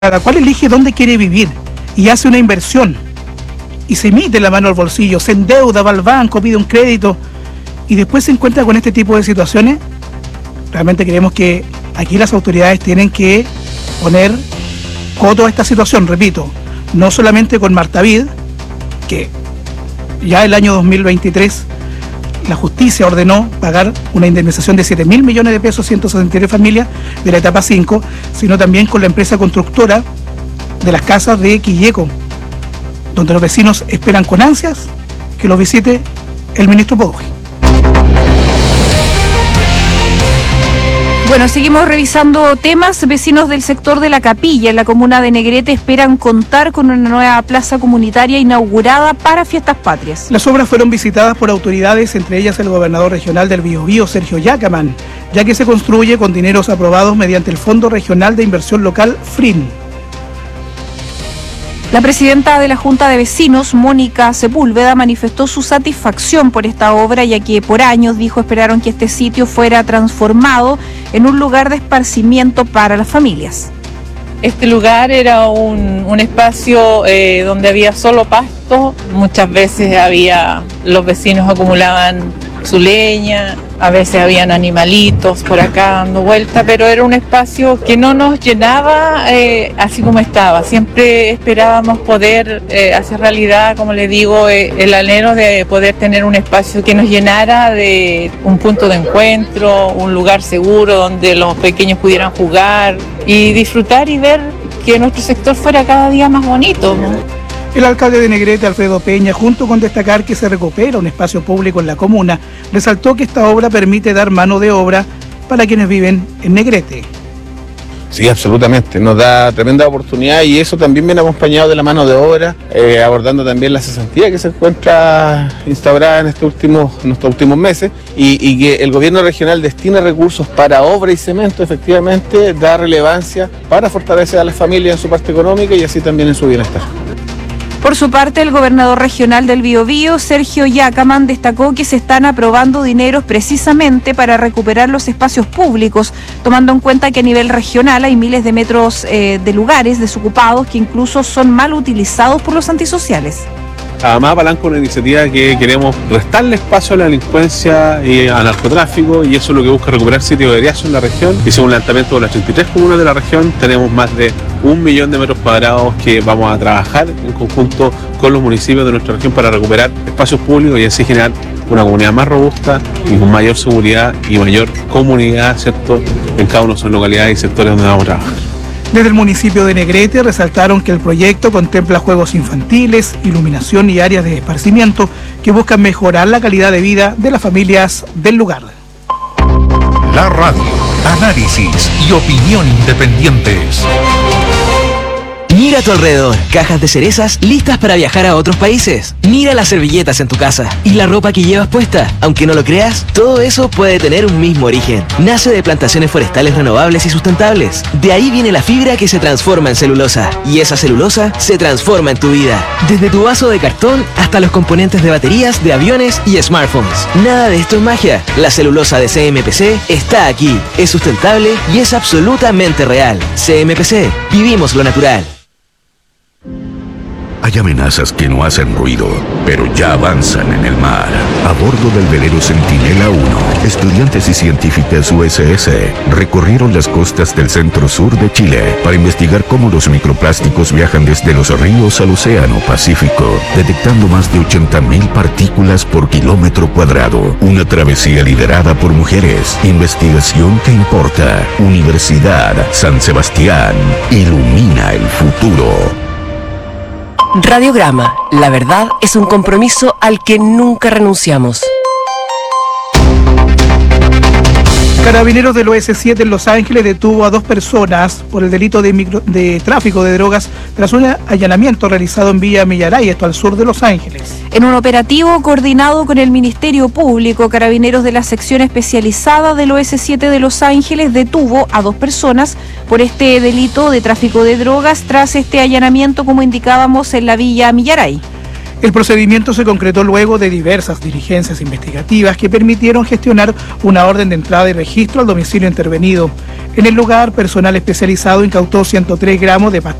cada cual elige dónde quiere vivir y hace una inversión y se mete la mano al bolsillo, se endeuda, va al banco, pide un crédito y después se encuentra con este tipo de situaciones. Realmente creemos que aquí las autoridades tienen que poner coto a esta situación, repito, no solamente con Martavid, que ya el año 2023 la justicia ordenó pagar una indemnización de 7.000 millones de pesos a 163 familias de la etapa 5, sino también con la empresa constructora de las casas de Quilleco, donde los vecinos esperan con ansias que los visite el ministro Poggi. Bueno, seguimos revisando temas. Vecinos del sector de La Capilla, en la comuna de Negrete, esperan contar con una nueva plaza comunitaria inaugurada para Fiestas Patrias. Las obras fueron visitadas por autoridades, entre ellas el gobernador regional del Biobío, Sergio Yacaman, ya que se construye con dineros aprobados mediante el Fondo Regional de Inversión Local, FRIN. La presidenta de la Junta de Vecinos, Mónica Sepúlveda, manifestó su satisfacción por esta obra, ya que por años, dijo, esperaron que este sitio fuera transformado en un lugar de esparcimiento para las familias. Este lugar era un espacio donde había solo pasto, muchas veces los vecinos acumulaban su leña, a veces habían animalitos por acá dando vuelta, pero era un espacio que no nos llenaba así como estaba. Siempre esperábamos poder hacer realidad, como les digo, el anhelo de poder tener un espacio que nos llenara, de un punto de encuentro, un lugar seguro donde los pequeños pudieran jugar y disfrutar y ver que nuestro sector fuera cada día más bonito, ¿no? El alcalde de Negrete, Alfredo Peña, junto con destacar que se recupera un espacio público en la comuna, resaltó que esta obra permite dar mano de obra para quienes viven en Negrete. Sí, absolutamente, nos da tremenda oportunidad y eso también viene acompañado de la mano de obra, abordando también la cesantía que se encuentra instaurada en estos últimos meses y que el gobierno regional destina recursos para obra y cemento, efectivamente da relevancia para fortalecer a las familias en su parte económica y así también en su bienestar. Por su parte, el gobernador regional del Biobío, Sergio Yacaman, destacó que se están aprobando dineros precisamente para recuperar los espacios públicos, tomando en cuenta que a nivel regional hay miles de metros de lugares desocupados que incluso son mal utilizados por los antisociales. Además, apalanca una iniciativa que queremos restarle espacio a la delincuencia y al narcotráfico, y eso es lo que busca recuperar sitios de eriazo en la región. Y según el lanzamiento de las 33 comunas de la región, tenemos más de 1 millón de metros cuadrados que vamos a trabajar en conjunto con los municipios de nuestra región para recuperar espacios públicos y así generar una comunidad más robusta y con mayor seguridad y mayor comunidad, ¿cierto?, en cada una de sus localidades y sectores donde vamos a trabajar. Desde el municipio de Negrete resaltaron que el proyecto contempla juegos infantiles, iluminación y áreas de esparcimiento que buscan mejorar la calidad de vida de las familias del lugar. La radio, análisis y opinión independientes. Mira a tu alrededor, cajas de cerezas listas para viajar a otros países. Mira las servilletas en tu casa y la ropa que llevas puesta. Aunque no lo creas, todo eso puede tener un mismo origen. Nace de plantaciones forestales renovables y sustentables. De ahí viene la fibra que se transforma en celulosa. Y esa celulosa se transforma en tu vida. Desde tu vaso de cartón hasta los componentes de baterías de aviones y smartphones. Nada de esto es magia. La celulosa de CMPC está aquí. Es sustentable y es absolutamente real. CMPC, vivimos lo natural. Hay amenazas que no hacen ruido, pero ya avanzan en el mar. A bordo del velero Centinela 1, estudiantes y científicas USS recorrieron las costas del centro-sur de Chile para investigar cómo los microplásticos viajan desde los ríos al océano Pacífico, detectando más de 80.000 partículas por kilómetro cuadrado. Una travesía liderada por mujeres. Investigación que importa. Universidad San Sebastián. Ilumina el futuro. Radiograma. La verdad es un compromiso al que nunca renunciamos. Carabineros del OS7 en Los Ángeles detuvo a 2 personas por el delito de tráfico de drogas tras un allanamiento realizado en Villa Millaray, esto al sur de Los Ángeles. En un operativo coordinado con el Ministerio Público, Carabineros de la sección especializada del OS7 de Los Ángeles detuvo a 2 personas por este delito de tráfico de drogas tras este allanamiento, como indicábamos, en la Villa Millaray. El procedimiento se concretó luego de diversas diligencias investigativas que permitieron gestionar una orden de entrada y registro al domicilio intervenido. En el lugar, personal especializado incautó 103 gramos de pastillas